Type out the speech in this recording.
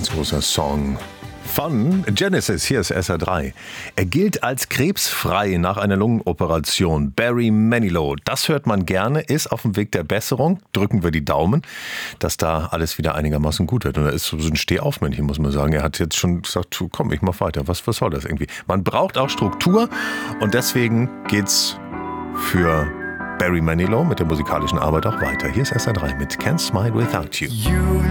Ganz großer Song von Genesis. Hier ist SR3. Er gilt als krebsfrei nach einer Lungenoperation. Barry Manilow. Das hört man gerne, ist auf dem Weg der Besserung. Drücken wir die Daumen, dass da alles wieder einigermaßen gut wird. Und er ist so ein Stehaufmännchen, muss man sagen. Er hat jetzt schon gesagt, komm, ich mach weiter. Was soll das irgendwie? Man braucht auch Struktur und deswegen geht's für Barry Manilow mit der musikalischen Arbeit auch weiter. Hier ist SR3 mit Can't Smile Without You.